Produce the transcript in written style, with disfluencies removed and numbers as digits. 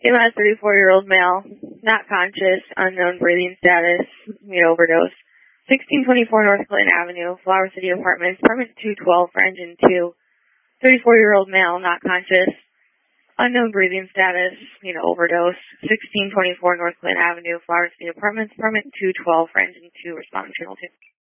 EMS 34-year-old male, not conscious, unknown breathing status, overdose. 1624 North Clinton Avenue, Flower City Apartments, apartment 212 for engine 2. 34-year-old male, not conscious, unknown breathing status, overdose. 1624 North Clinton Avenue, Flower City Apartments, apartment 212 for engine 2, responding channel 2.